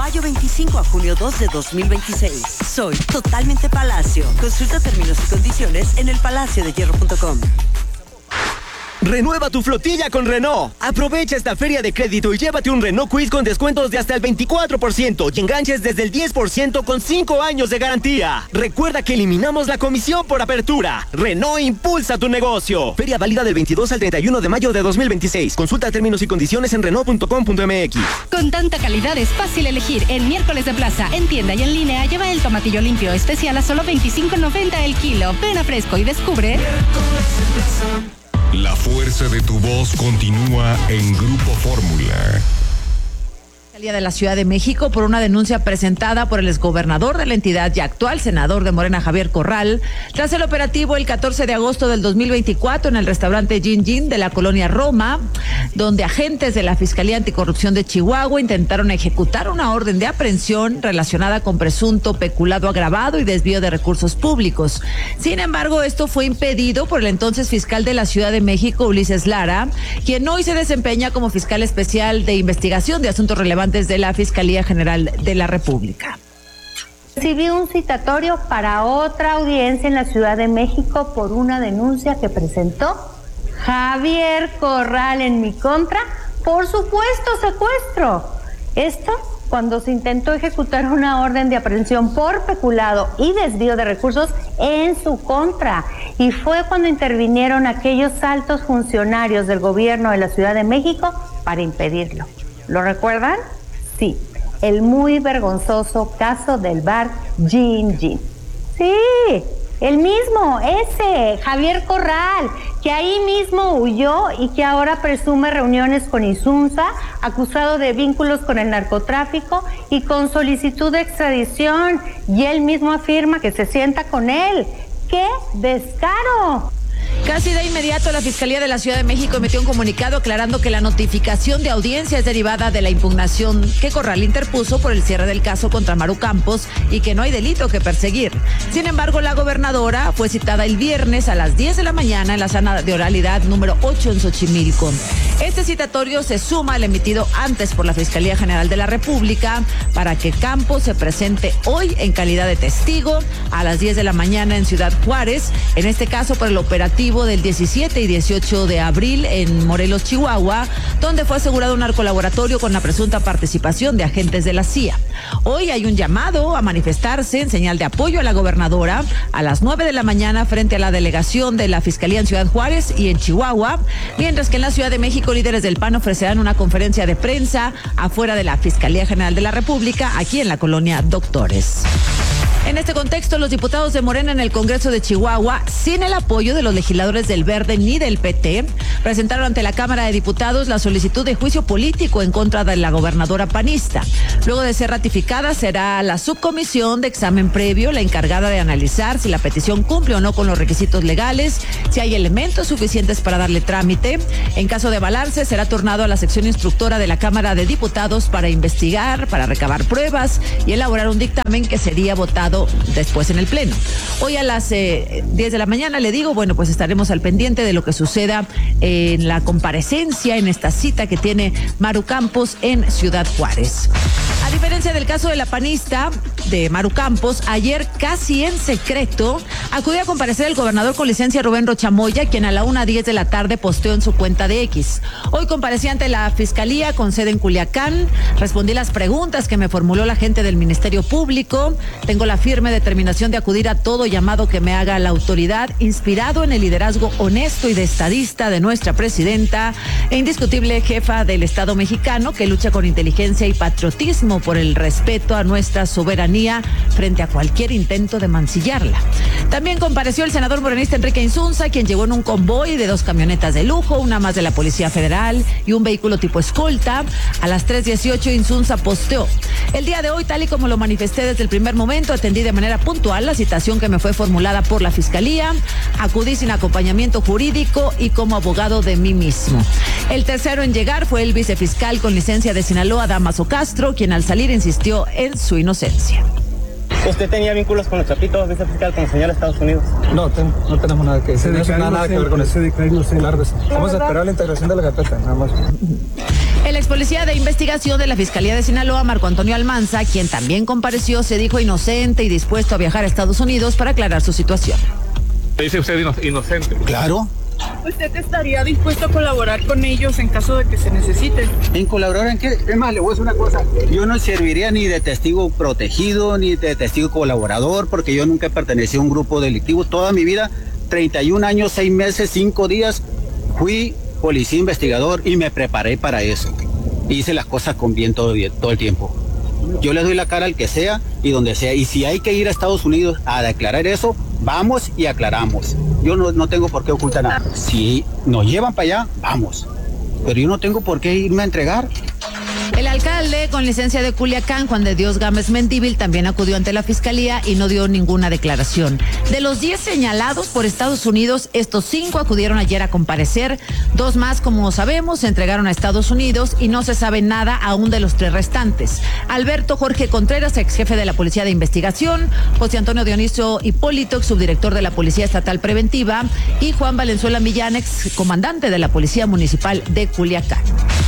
mayo 25 a junio 2 de 2026. Soy totalmente Palacio. Consulta términos y condiciones en elpalaciodehierro.com. Renueva tu flotilla con Renault. Aprovecha esta feria de crédito y llévate un Renault Kwid con descuentos de hasta el 24% y enganches desde el 10% con 5 años de garantía. Recuerda que eliminamos la comisión por apertura. Renault impulsa tu negocio. Feria válida del 22 al 31 de mayo de 2026. Consulta términos y condiciones en Renault.com.mx. Con tanta calidad es fácil elegir. En Miércoles de Plaza, en tienda y en línea, lleva el tomatillo limpio especial a solo $25.90 el kilo. Ven a Fresco y descubre. La fuerza de tu voz continúa en Grupo Fórmula. De la Ciudad de México por una denuncia presentada por el exgobernador de la entidad y actual senador de Morena, Javier Corral, tras el operativo el 14 de agosto del 2024 en el restaurante Gin Gin de la colonia Roma, donde agentes de la Fiscalía Anticorrupción de Chihuahua intentaron ejecutar una orden de aprehensión relacionada con presunto peculado agravado y desvío de recursos públicos. Sin embargo, esto fue impedido por el entonces fiscal de la Ciudad de México, Ulises Lara, quien hoy se desempeña como fiscal especial de investigación de asuntos relevantes de la Fiscalía General de la República. Recibí un citatorio para otra audiencia en la Ciudad de México por una denuncia que presentó Javier Corral en mi contra por supuesto secuestro. Esto cuando se intentó ejecutar una orden de aprehensión por peculado y desvío de recursos en su contra. Y fue cuando intervinieron aquellos altos funcionarios del gobierno de la Ciudad de México para impedirlo. ¿Lo recuerdan? Sí, el muy vergonzoso caso del bar Gin Gin. Sí, el mismo, ese, Javier Corral, que ahí mismo huyó y que ahora presume reuniones con Insunza, acusado de vínculos con el narcotráfico y con solicitud de extradición. Y él mismo afirma que se sienta con él. ¡Qué descaro! Casi de inmediato la Fiscalía de la Ciudad de México emitió un comunicado aclarando que la notificación de audiencia es derivada de la impugnación que Corral interpuso por el cierre del caso contra Maru Campos y que no hay delito que perseguir. Sin embargo, la gobernadora fue citada el viernes a las 10 de la mañana en la sala de oralidad número 8 en Xochimilco. Este citatorio se suma al emitido antes por la Fiscalía General de la República para que Campos se presente hoy en calidad de testigo a las 10 de la mañana en Ciudad Juárez, en este caso por el operativo del 17 y 18 de abril en Morelos, Chihuahua, donde fue asegurado un narcolaboratorio con la presunta participación de agentes de la CIA. Hoy hay un llamado a manifestarse en señal de apoyo a la gobernadora a las 9 de la mañana frente a la delegación de la Fiscalía en Ciudad Juárez y en Chihuahua, mientras que en la Ciudad de México líderes del PAN ofrecerán una conferencia de prensa afuera de la Fiscalía General de la República, aquí en la colonia Doctores. En este contexto, los diputados de Morena en el Congreso de Chihuahua, sin el apoyo de los legisladores del Verde ni del PT, presentaron ante la Cámara de Diputados la solicitud de juicio político en contra de la gobernadora panista. Luego de ser ratificada, será la subcomisión de examen previo la encargada de analizar si la petición cumple o no con los requisitos legales, si hay elementos suficientes para darle trámite. En caso de avalarse, será turnado a la sección instructora de la Cámara de Diputados para investigar, para recabar pruebas y elaborar un dictamen que sería votado después en el Pleno. Hoy a las 10 de la mañana, le digo, bueno, pues estaremos al pendiente de lo que suceda en la comparecencia, en esta cita que tiene Maru Campos en Ciudad Juárez. A diferencia del caso de la panista de Maru Campos, ayer casi en secreto acudió a comparecer el gobernador con licencia Rubén Rocha Moya, quien a la 1:10 de la tarde posteó en su cuenta de X. Hoy comparecí ante la Fiscalía con sede en Culiacán, respondí las preguntas que me formuló la gente del Ministerio Público, tengo la firme determinación de acudir a todo llamado que me haga la autoridad, inspirado en el liderazgo honesto y de estadista de nuestra presidenta e indiscutible jefa del Estado mexicano, que lucha con inteligencia y patriotismo por el respeto a nuestra soberanía frente a cualquier intento de mancillarla. También compareció el senador morenista Enrique Insunza, quien llegó en un convoy de 2 camionetas de lujo, una más de la Policía Federal y un vehículo tipo escolta. A las 3:18 Insunza posteó: el día de hoy, tal y como lo manifesté desde el primer momento, atendí de manera puntual la citación que me fue formulada por la Fiscalía, acudí sin acompañamiento jurídico y como abogado de mí mismo. El tercero en llegar fue el vicefiscal con licencia de Sinaloa, Damaso Castro, quien al salir insistió en su inocencia. ¿Usted tenía vínculos con los Chapitos, vicefiscal, con el señor Estados Unidos? No, no tenemos nada que decir. No tiene nada que ver con eso. Vamos a esperar la integración de la carpeta, nada más. El ex policía de investigación de la Fiscalía de Sinaloa, Marco Antonio Almanza, quien también compareció, se dijo inocente y dispuesto a viajar a Estados Unidos para aclarar su situación. ¿Dice usted inocente? Claro. ¿Usted estaría dispuesto a colaborar con ellos en caso de que se necesite? ¿En colaborar en qué? Es más, le voy a decir una cosa. Yo no serviría ni de testigo protegido, ni de testigo colaborador, porque yo nunca he pertenecido a un grupo delictivo. Toda mi vida, 31 años, 6 meses, 5 días, fui policía investigador y me preparé para eso. Hice las cosas con bien todo el tiempo. Yo le doy la cara al que sea y donde sea. Y si hay que ir a Estados Unidos a declarar eso, vamos y aclaramos. Yo no tengo por qué ocultar nada. Si nos llevan para allá, vamos. Pero yo no tengo por qué irme a entregar. El alcalde con licencia de Culiacán, Juan de Dios Gámez Mendívil, también acudió ante la fiscalía y no dio ninguna declaración. De los 10 señalados por Estados Unidos, estos 5 acudieron ayer a comparecer. 2 más, como sabemos, se entregaron a Estados Unidos y no se sabe nada aún de los 3 restantes. Alberto Jorge Contreras, ex jefe de la Policía de Investigación, José Antonio Dionisio Hipólito, ex subdirector de la Policía Estatal Preventiva, y Juan Valenzuela Millán, ex comandante de la Policía Municipal de Culiacán.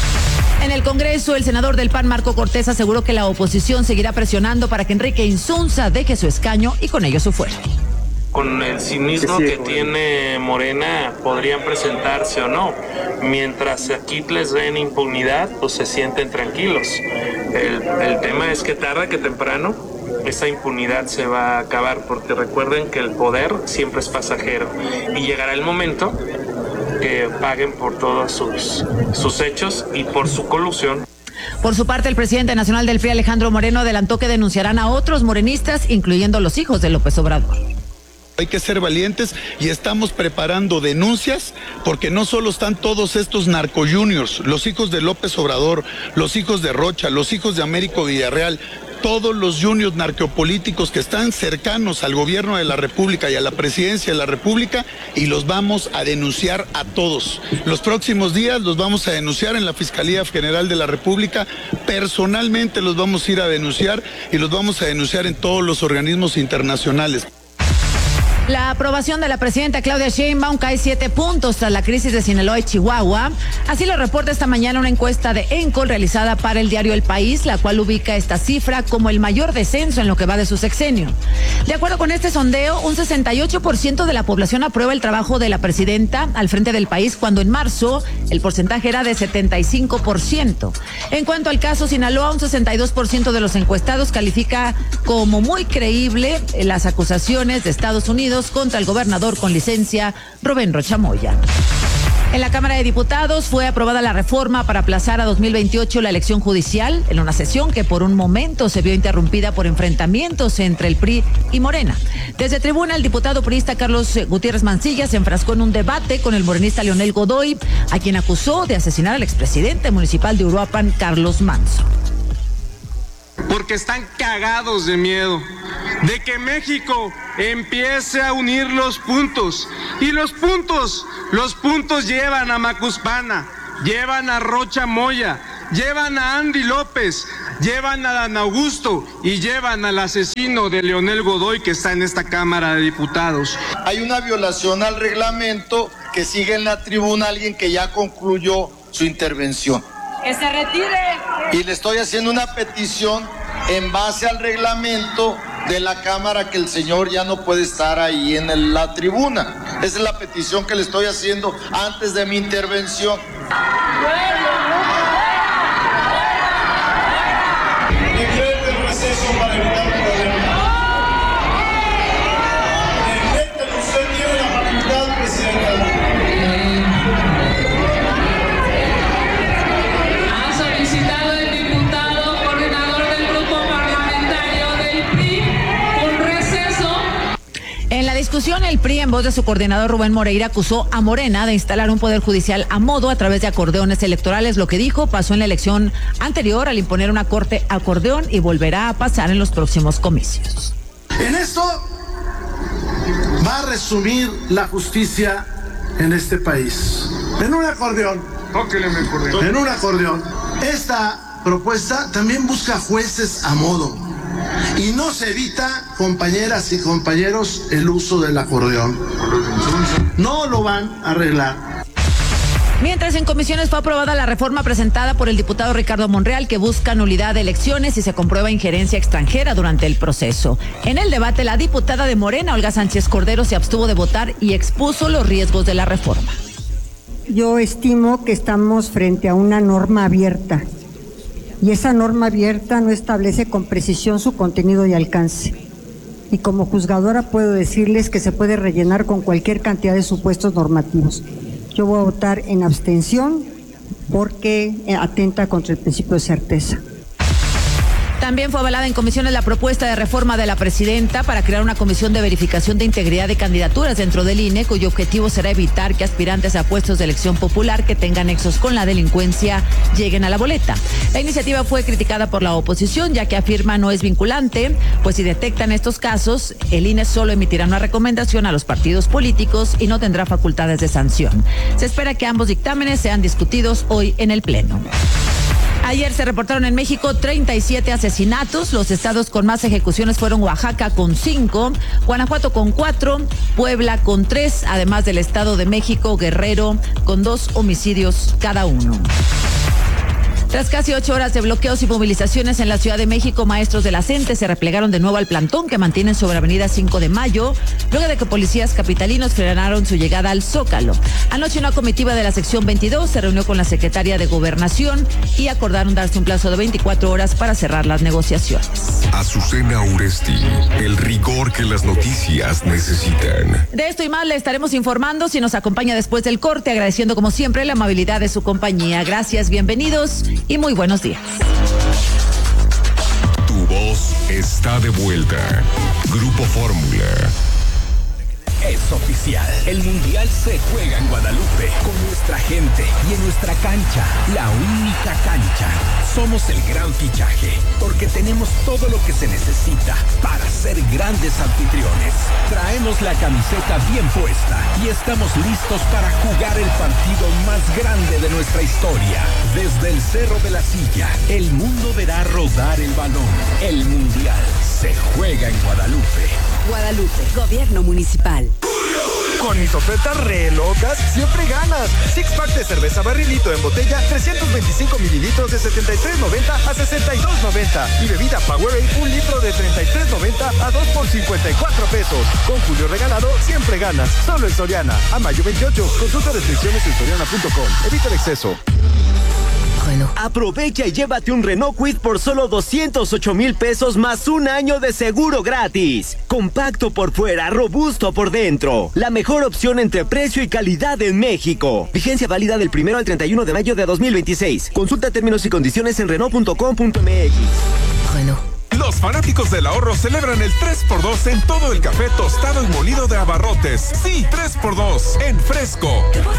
En el Congreso, el senador del PAN, Marco Cortés, aseguró que la oposición seguirá presionando para que Enrique Insunza deje su escaño y con ello su fuero. Con el cinismo que tiene Morena, podrían presentarse o no. Mientras aquí les den impunidad, pues se sienten tranquilos. El tema es que tarde que temprano esa impunidad se va a acabar, porque recuerden que el poder siempre es pasajero y llegará el momento que paguen por todos sus hechos y por su colusión. Por su parte, el presidente nacional del PRI, Alejandro Moreno, adelantó que denunciarán a otros morenistas, incluyendo los hijos de López Obrador. Hay que ser valientes y estamos preparando denuncias porque no solo están todos estos narco juniors, los hijos de López Obrador, los hijos de Rocha, los hijos de Américo Villarreal, todos los juniors narcopolíticos que están cercanos al gobierno de la República y a la presidencia de la República, y los vamos a denunciar a todos. Los próximos días los vamos a denunciar en la Fiscalía General de la República, personalmente los vamos a ir a denunciar y los vamos a denunciar en todos los organismos internacionales. La aprobación de la presidenta Claudia Sheinbaum cae 7 puntos tras la crisis de Sinaloa y Chihuahua. Así lo reporta esta mañana una encuesta de Encol realizada para el diario El País, la cual ubica esta cifra como el mayor descenso en lo que va de su sexenio. De acuerdo con este sondeo, un 68% de la población aprueba el trabajo de la presidenta al frente del país, cuando en marzo el porcentaje era de 75%. En cuanto al caso Sinaloa, un 62% de los encuestados califica como muy creíble las acusaciones de Estados Unidos contra el gobernador con licencia, Rubén Rocha Moya. En la Cámara de Diputados fue aprobada la reforma para aplazar a 2028 la elección judicial, en una sesión que por un momento se vio interrumpida por enfrentamientos entre el PRI y Morena. Desde tribuna, el diputado priista Carlos Gutiérrez Mancilla se enfrascó en un debate con el morenista Leonel Godoy, a quien acusó de asesinar al expresidente municipal de Uruapan, Carlos Manzo. Porque están cagados de miedo de que México empiece a unir los puntos. Y los puntos llevan a Macuspana, llevan a Rocha Moya, llevan a Andy López, llevan a Dan Augusto y llevan al asesino de Leonel Godoy, que está en esta Cámara de Diputados. Hay una violación al reglamento, que sigue en la tribuna alguien que ya concluyó su intervención. ¡Que se retire! Y le estoy haciendo una petición en base al reglamento de la Cámara, que el señor ya no puede estar ahí en la tribuna. Esa es la petición que le estoy haciendo antes de mi intervención. Decrete el receso para evitar problemas. Decrete, usted tiene la facultad, presidenta. En la discusión, el PRI, en voz de su coordinador Rubén Moreira, acusó a Morena de instalar un poder judicial a modo a través de acordeones electorales. Lo que dijo pasó en la elección anterior al imponer una corte acordeón y volverá a pasar en los próximos comicios. En esto va a resumir la justicia en este país. En un acordeón. En un acordeón. Esta propuesta también busca jueces a modo. Y no se evita, compañeras y compañeros, el uso del acordeón. No lo van a arreglar. Mientras en comisiones fue aprobada la reforma presentada por el diputado Ricardo Monreal que busca nulidad de elecciones y se comprueba injerencia extranjera durante el proceso. En el debate, la diputada de Morena, Olga Sánchez Cordero, se abstuvo de votar y expuso los riesgos de la reforma. Yo estimo que estamos frente a una norma abierta y esa norma abierta no establece con precisión su contenido y alcance. Y como juzgadora puedo decirles que se puede rellenar con cualquier cantidad de supuestos normativos. Yo voy a votar en abstención porque atenta contra el principio de certeza. También fue avalada en comisiones la propuesta de reforma de la presidenta para crear una comisión de verificación de integridad de candidaturas dentro del INE, cuyo objetivo será evitar que aspirantes a puestos de elección popular que tengan nexos con la delincuencia lleguen a la boleta. La iniciativa fue criticada por la oposición, ya que afirma no es vinculante, pues si detectan estos casos, el INE solo emitirá una recomendación a los partidos políticos y no tendrá facultades de sanción. Se espera que ambos dictámenes sean discutidos hoy en el Pleno. Ayer se reportaron en México 37 asesinatos. Los estados con más ejecuciones fueron Oaxaca con 5, Guanajuato con 4, Puebla con 3, además del Estado de México, Guerrero con 2 homicidios cada uno. Tras casi 8 horas de bloqueos y movilizaciones en la Ciudad de México, maestros de la CENTE se replegaron de nuevo al plantón que mantienen sobre Avenida 5 de Mayo, luego de que policías capitalinos frenaron su llegada al Zócalo. Anoche una comitiva de la sección 22 se reunió con la secretaria de Gobernación y acordaron darse un plazo de 24 horas para cerrar las negociaciones. Azucena Uresti, el rigor que las noticias necesitan. De esto y más le estaremos informando si nos acompaña después del corte, agradeciendo como siempre la amabilidad de su compañía. Gracias, bienvenidos y muy buenos días. Tu voz está de vuelta. Grupo Fórmula. Es oficial. El Mundial se juega en Guadalupe, con nuestra gente y en nuestra cancha, la única cancha. Somos el gran fichaje, porque tenemos todo lo que se necesita para ser grandes anfitriones. Traemos la camiseta bien puesta y estamos listos para jugar el partido más grande de nuestra historia. Desde el Cerro de la Silla, el mundo verá rodar el balón. El Mundial se juega en Guadalupe. Guadalupe, Gobierno Municipal. Con mis ofertas re locas, siempre ganas. Six pack de cerveza barrilito en botella, 325 mililitros de $73.90 a $62.90. Y bebida Powerade, 1 litro de $33.90 a 2 por $54. Con Julio regalado, siempre ganas. Solo en Soriana. A mayo 28. Consulta restricciones en soriana.com. Evita el exceso. Aprovecha y llévate un Renault Kwid por solo 208,000 pesos más 1 año de seguro gratis. Compacto por fuera, robusto por dentro. La mejor opción entre precio y calidad en México. Vigencia válida del 1 al 31 de mayo de 2026. Consulta términos y condiciones en Renault.com.mx. Los fanáticos del ahorro celebran el 3x2 en todo el café tostado y molido de Abarrotes. Sí, 3x2 en fresco.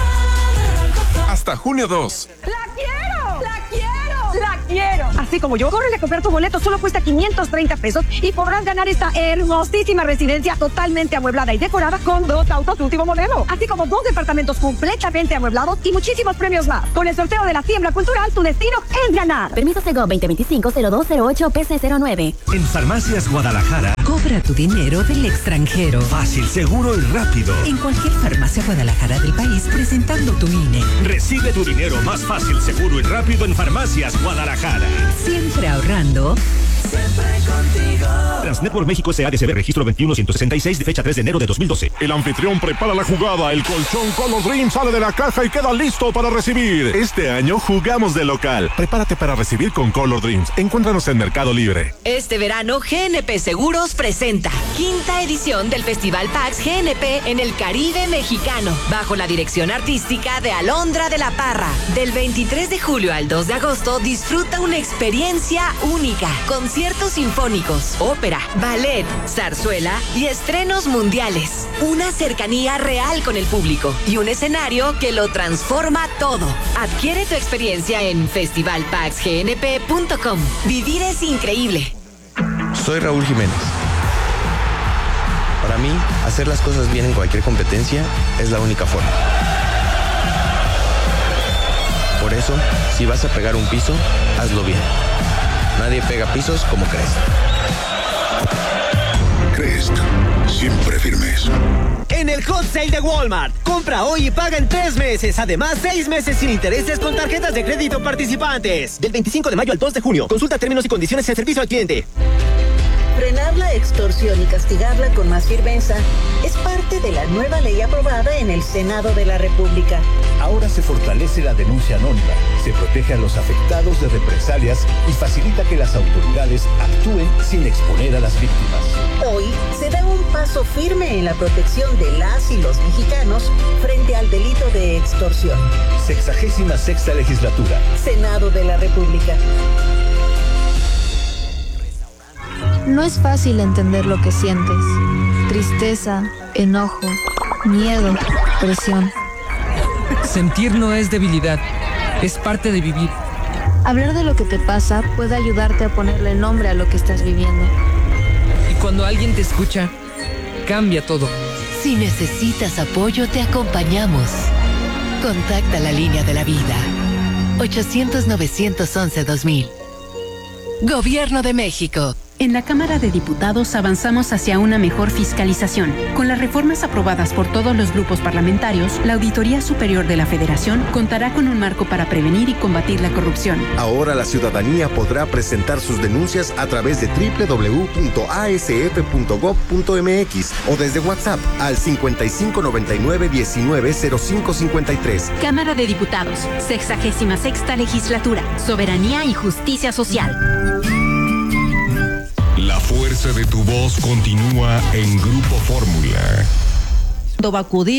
Hasta junio 2. ¡La quiero! ¡La quiero! ¡La quiero! Así como yo, córrele a comprar tu boleto, solo cuesta 530 pesos y podrás ganar esta hermosísima residencia totalmente amueblada y decorada con 2 autos último modelo, así como 2 departamentos completamente amueblados y muchísimos premios más. Con el sorteo de la siembra cultural, tu destino es ganar. Permiso Sego 2025-0208 PC09. En Farmacias Guadalajara, cobra tu dinero del extranjero. Fácil, seguro y rápido. En cualquier farmacia Guadalajara del país presentando tu INE. Recibe tu dinero más fácil, seguro y rápido en Farmacias Guadalajara. Siempre ahorrando. Siempre contigo. Transnetwork México SADCB registro 21166 de fecha 3 de enero de 2012. El anfitrión prepara la jugada, el colchón Color Dream sale de la caja y queda listo para recibir. Este año jugamos de local. Prepárate para recibir con Color Dreams. Encuéntranos en Mercado Libre. Este verano GNP Seguros presenta 5ª edición del Festival PAX GNP en el Caribe mexicano, bajo la dirección artística de Alondra de la Parra. Del 23 de julio al 2 de agosto disfruta una experiencia única. Conciertos sinfónicos, ópera, ballet, zarzuela y estrenos mundiales. Una cercanía real con el público y un escenario que lo transforma todo. Adquiere tu experiencia en festivalpaxgnp.com. Vivir es increíble. Soy Raúl Jiménez. Para mí, hacer las cosas bien en cualquier competencia es la única forma. Por eso, si vas a pegar un piso, hazlo bien. Nadie pega pisos como Crest. Crest, siempre firmes. En el Hot Sale de Walmart, compra hoy y paga en 3 meses. Además, 6 meses sin intereses con tarjetas de crédito participantes. Del 25 de mayo al 2 de junio. Consulta términos y condiciones en servicio al cliente. Frenar la extorsión y castigarla con más firmeza es parte de la nueva ley aprobada en el Senado de la República. Ahora se fortalece la denuncia anónima, se protege a los afectados de represalias y facilita que las autoridades actúen sin exponer a las víctimas. Hoy se da un paso firme en la protección de las y los mexicanos frente al delito de extorsión. 66ª legislatura. Senado de la República. No es fácil entender lo que sientes. Tristeza, enojo, miedo, presión. Sentir no es debilidad, es parte de vivir. Hablar de lo que te pasa puede ayudarte a ponerle nombre a lo que estás viviendo. Y cuando alguien te escucha, cambia todo. Si necesitas apoyo, te acompañamos. Contacta la línea de la vida. 800-911-2000. Gobierno de México. En la Cámara de Diputados avanzamos hacia una mejor fiscalización. Con las reformas aprobadas por todos los grupos parlamentarios, la Auditoría Superior de la Federación contará con un marco para prevenir y combatir la corrupción. Ahora la ciudadanía podrá presentar sus denuncias a través de www.asf.gov.mx o desde WhatsApp al 5599-190553. Cámara de Diputados, 66ª Legislatura, Soberanía y Justicia Social. La fuerza de tu voz continúa en Grupo Fórmula. ¿Dónde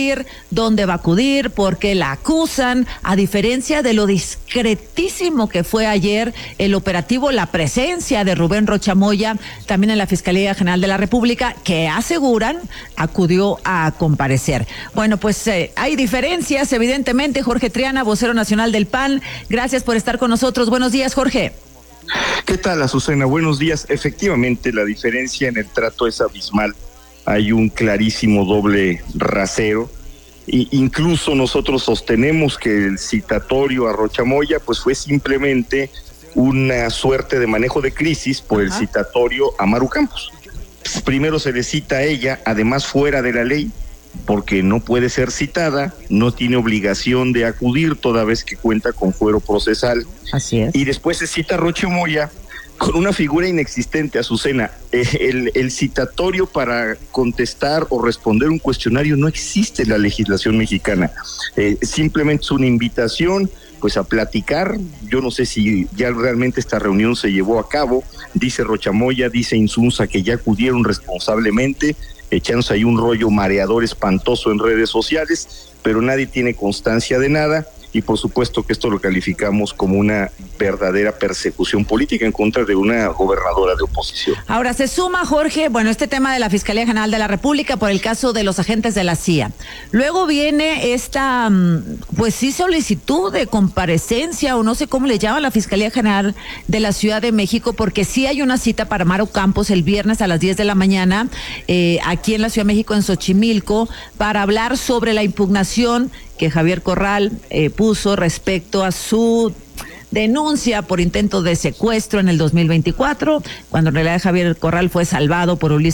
va a acudir? Porque la acusan, a diferencia de lo discretísimo que fue ayer el operativo, la presencia de Rubén Rocha Moya, también en la Fiscalía General de la República, que aseguran acudió a comparecer. Bueno, pues hay diferencias, evidentemente. Jorge Triana, vocero nacional del PAN, gracias por estar con nosotros. Buenos días, Jorge. ¿Qué tal, Azucena? Buenos días. Efectivamente, la diferencia en el trato es abismal. Hay un clarísimo doble rasero. Incluso nosotros sostenemos que el citatorio a Rocha Moya pues fue simplemente una suerte de manejo de crisis por el citatorio a Maru Campos. Primero se le cita a ella, además fuera de la ley, porque no puede ser citada, no tiene obligación de acudir toda vez que cuenta con fuero procesal. Así es. Y después se cita a Rocha Moya con una figura inexistente, Azucena. El citatorio para contestar o responder un cuestionario no existe en la legislación mexicana. Simplemente es una invitación pues a platicar. Yo no sé si ya realmente esta reunión se llevó a cabo. Dice Rocha Moya, dice Insunza que ya acudieron responsablemente, echándose ahí un rollo mareador espantoso en redes sociales, pero nadie tiene constancia de nada. Y por supuesto que esto lo calificamos como una verdadera persecución política en contra de una gobernadora de oposición. Ahora se suma, Jorge, bueno, este tema de la Fiscalía General de la República por el caso de los agentes de la CIA. Luego viene esta, pues sí, solicitud de comparecencia, o no sé cómo le llaman, la Fiscalía General de la Ciudad de México, porque sí hay una cita para Maru Campos el viernes a las 10 de la mañana, aquí en la Ciudad de México, en Xochimilco, para hablar sobre la impugnación que Javier Corral puso respecto a su denuncia por intento de secuestro en el 2024, cuando en realidad Javier Corral fue salvado por Ulises